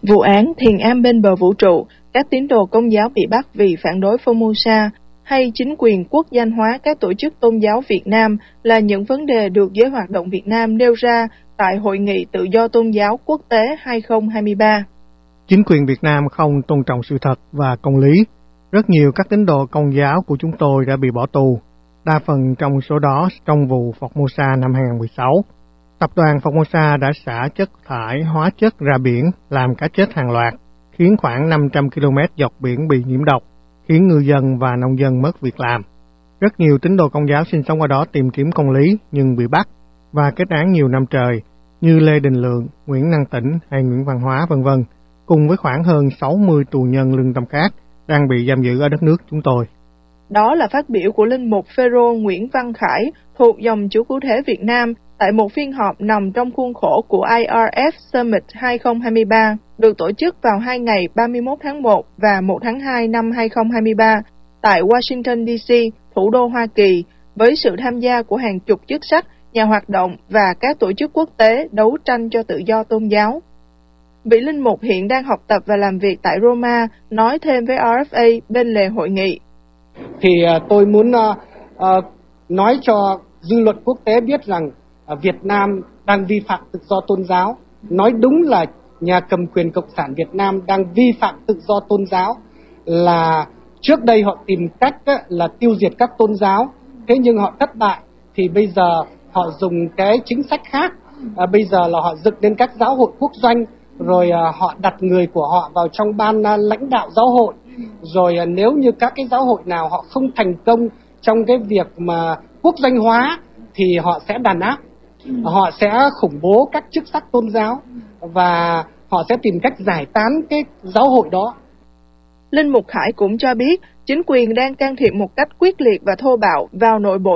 Vụ án thiền am bên bờ vũ trụ, các tín đồ Công giáo bị bắt vì phản đối Formosa, hay chính quyền quốc danh hóa các tổ chức tôn giáo Việt Nam là những vấn đề được Giới Hoạt động Việt Nam nêu ra tại Hội nghị Tự do Tôn giáo Quốc tế 2023. Chính quyền Việt Nam không tôn trọng sự thật và công lý. Rất nhiều các tín đồ Công giáo của chúng tôi đã bị bỏ tù, đa phần trong số đó trong vụ Formosa năm 2016. Tập đoàn Formosa đã xả chất thải hóa chất ra biển làm cá chết hàng loạt, khiến khoảng 500 km dọc biển bị nhiễm độc, khiến ngư dân và nông dân mất việc làm. Rất nhiều tín đồ Công giáo sinh sống ở đó tìm kiếm công lý nhưng bị bắt và kết án nhiều năm trời, như Lê Đình Lượng, Nguyễn Năng Tĩnh hay Nguyễn Văn Hóa v.v., cùng với khoảng hơn 60 tù nhân lương tâm khác đang bị giam giữ ở đất nước chúng tôi. Đó là phát biểu của linh mục Phêrô Nguyễn Văn Khải thuộc dòng Chúa Cứu Thế Việt Nam tại một phiên họp nằm trong khuôn khổ của IRF Summit 2023, được tổ chức vào 2 ngày 31 tháng 1 và 1 tháng 2 năm 2023 tại Washington DC, thủ đô Hoa Kỳ, với sự tham gia của hàng chục chức sắc, nhà hoạt động và các tổ chức quốc tế đấu tranh cho tự do tôn giáo. Vị linh mục hiện đang học tập và làm việc tại Roma nói thêm với RFA bên lề hội nghị. Thì tôi muốn nói cho dư luận quốc tế biết rằng Việt Nam đang vi phạm tự do tôn giáo. Nói đúng là nhà cầm quyền Cộng sản Việt Nam đang vi phạm tự do tôn giáo, là trước đây họ tìm cách là tiêu diệt các tôn giáo, thế nhưng họ thất bại, thì bây giờ họ dùng cái chính sách khác. Bây giờ là họ dựng lên các giáo hội quốc doanh, rồi họ đặt người của họ vào trong ban lãnh đạo giáo hội. Rồi nếu như các cái giáo hội nào họ không thành công trong cái việc mà quốc doanh hóa thì họ sẽ đàn áp, họ sẽ khủng bố các chức sắc tôn giáo và họ sẽ tìm cách giải tán cái giáo hội đó. Linh mục Khải cũng cho biết chính quyền đang can thiệp một cách quyết liệt và thô bạo vào nội bộ